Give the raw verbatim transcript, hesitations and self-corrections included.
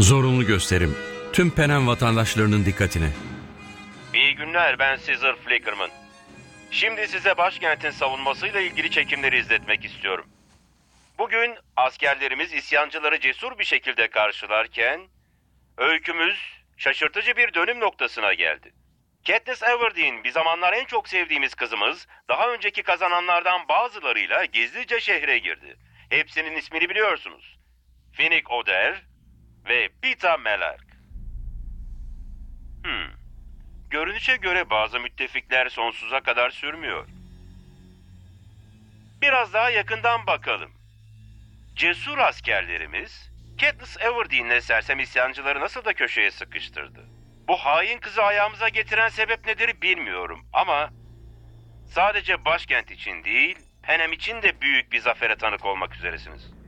Zorunlu gösterim. Tüm Penem vatandaşlarının dikkatine. İyi günler, ben Caesar Flickerman. Şimdi size başkentin savunmasıyla ilgili çekimleri izletmek istiyorum. Bugün askerlerimiz isyancıları cesur bir şekilde karşılarken öykümüz şaşırtıcı bir dönüm noktasına geldi. Katniss Everdeen, bir zamanlar en çok sevdiğimiz kızımız, daha önceki kazananlardan bazılarıyla gizlice şehre girdi. Hepsinin ismini biliyorsunuz. Finnick Oder ve Peeta Mellark. Hmm. Görünüşe göre bazı müttefikler sonsuza kadar sürmüyor. Biraz daha yakından bakalım. Cesur askerlerimiz Katniss Everdeen'le sersem isyancıları nasıl da köşeye sıkıştırdı. Bu hain kızı ayağımıza getiren sebep nedir bilmiyorum ama sadece başkent için değil, Penem için de büyük bir zafere tanık olmak üzeresiniz.